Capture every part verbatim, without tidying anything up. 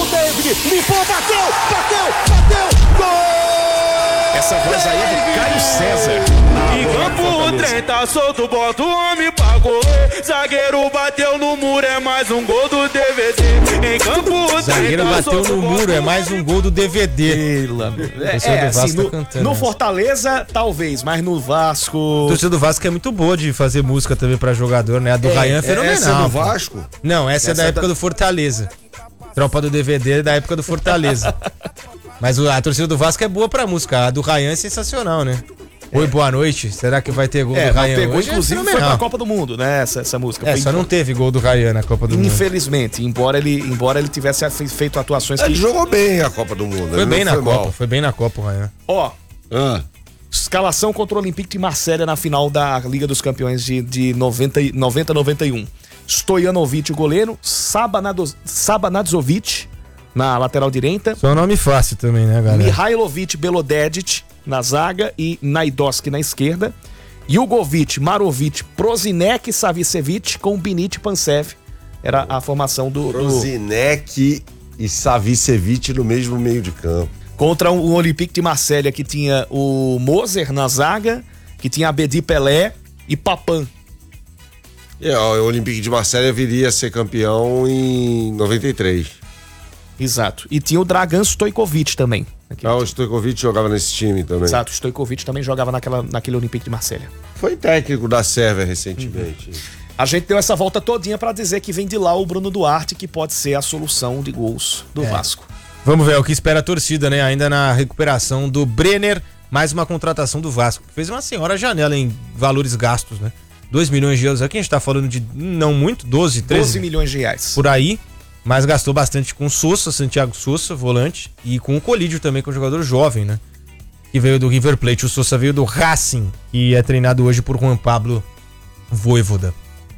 o David, limpou, bateu, bateu, bateu, gol! Essa voz aí é do Caio César. Em campo o trem tá solto, bota o homem pra correr. Zagueiro bateu no muro, é mais um gol do D V D. Em campo o trem Zagueiro tá bateu solto, no muro, é mais um gol do D V D. É, é assim, no, no Fortaleza, talvez, mas no Vasco... A torcida do Vasco é muito boa de fazer música também pra jogador, né? A do É, Ryan é fenomenal. Essa é do pô. Vasco? Não, essa, Essa é da é época da- do Fortaleza. Tropa do D V D é da época do Fortaleza. Mas o- a torcida do Vasco é boa pra música. A do Ryan é sensacional, né? Oi, boa noite. Será que vai ter gol É, do mas Ryan pegou, hoje? inclusive, é foi fenomenal. pra Copa do Mundo, né? Essa, essa música. É, Foi só não teve gol do Ryan na Copa do Mundo. Infelizmente, embora ele, embora ele tivesse fe- feito atuações Ele que... jogou bem a Copa do Mundo. Foi ele bem não na foi Copa, mal. foi bem na Copa o Ryan. Ó, Ah, escalação contra o Olympique de Marselha na final da Liga dos Campeões de, de noventa a noventa e um. Stojanovic, o goleiro. Sabanado- Sabanadzovic na lateral direita. Só um nome fácil também, né, galera? Mihailovic, Belodedic na zaga e Naidoski na esquerda. Jugovic, Marovic, Prozinec, Savicevic com Binit e Pansev. Era a formação do, do Prozinec e Savicevic no mesmo meio de campo. contra o Olympique de Marselha, que tinha o Moser na zaga, que tinha Abedi Pelé e Papan. E, ó, o Olympique de Marselha viria a ser campeão em noventa e três. Exato. E tinha o Dragan Stojkovic também. Ah, o Stojkovic jogava nesse time também. Exato, o Stojkovic também jogava naquela, naquele Olympique de Marselha. Foi técnico da Sérvia recentemente. A gente deu essa volta todinha pra dizer que vem de lá o Bruno Duarte, que pode ser a solução de gols do Vasco. Vamos ver o que espera a torcida, né? Ainda na recuperação do Brenner, mais uma contratação do Vasco. Fez uma senhora janela em valores gastos, né? dois milhões de euros. Aqui a gente tá falando de não muito, doze, treze. doze milhões de reais. Por aí, mas gastou bastante com Sousa, Santiago Sousa, volante, e com o Colídio também, que é um jogador jovem, né? Que veio do River Plate. O Sousa veio do Racing, e é treinado hoje por Juan Pablo Voivoda.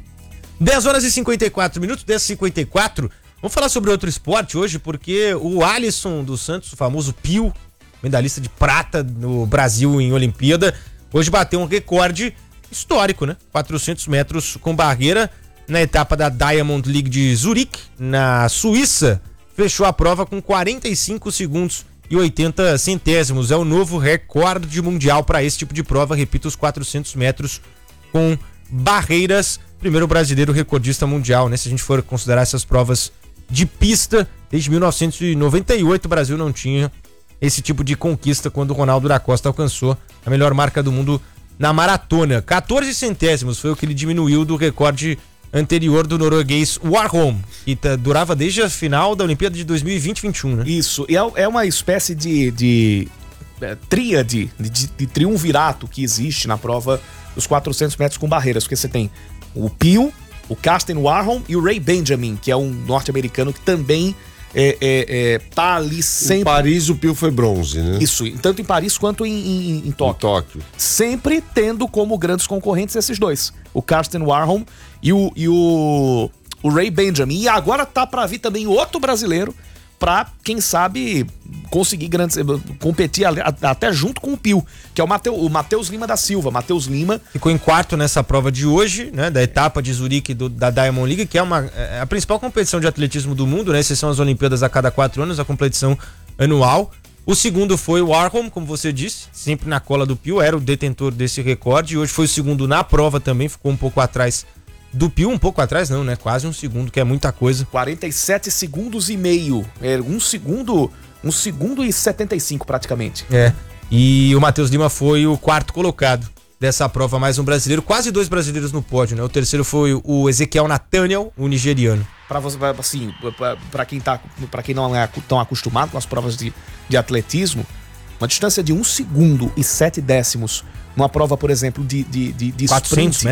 dez horas e cinquenta e quatro minutos, dez e cinquenta e quatro. Vamos falar sobre outro esporte hoje, porque o Alisson dos Santos, o famoso Pio, medalhista de prata no Brasil em Olimpíada, hoje bateu um recorde histórico, né? quatrocentos metros com barreira na etapa da Diamond League de Zurique, na Suíça. Fechou a prova com quarenta e cinco segundos e oitenta centésimos. É o novo recorde mundial para esse tipo de prova. Repito, os quatrocentos metros com barreiras. Primeiro brasileiro recordista mundial, né? Se a gente for considerar essas provas de pista, desde mil novecentos e noventa e oito o Brasil não tinha esse tipo de conquista quando o Ronaldo da Costa alcançou a melhor marca do mundo na maratona. quatorze centésimos foi o que ele diminuiu do recorde anterior do norueguês Warholm, que tá, durava desde a final da Olimpíada de dois mil e vinte e vinte e um, né? Isso, e é, é uma espécie de, de é, tríade, de, de, de triunvirato que existe na prova dos quatrocentos metros com barreiras, porque você tem o Pio, o Karsten Warholm e o Ray Benjamin, que é um norte-americano que também é, é, é, tá ali sempre... Em Paris o Pio foi bronze, né? Isso, tanto em Paris quanto em, em, em Em Tóquio. Tóquio. Sempre tendo como grandes concorrentes esses dois, o Karsten Warholm e o, e o, o Ray Benjamin. E agora tá pra vir também outro brasileiro pra, quem sabe, conseguir grandes, competir ali- até junto com o Pio, que é o Mateu- o Matheus Lima da Silva. Matheus Lima, Ficou em quarto nessa prova de hoje, né? Da etapa de Zurique do- da Diamond League, que é uma, é a principal competição de atletismo do mundo, né? Essas são as Olimpíadas a cada quatro anos, a competição anual. O segundo foi o Warholm, como você disse, sempre na cola do Pio, era o detentor desse recorde. E hoje foi o segundo na prova também, ficou um pouco atrás do Pio, um pouco atrás não, né? Quase um segundo, que é muita coisa. quarenta e sete segundos e meio. É um segundo, um segundo e setenta e cinco praticamente. É. E o Matheus Lima foi o quarto colocado dessa prova, mais um brasileiro, quase dois brasileiros no pódio, né? O terceiro foi o Ezequiel Nathaniel, o nigeriano. Pra você, pra- assim, pra- pra quem tá, para quem não é tão acostumado com as provas de, de atletismo, uma distância de um segundo e sete décimos numa prova, por exemplo, de, de, de, de quatrocentos sprint,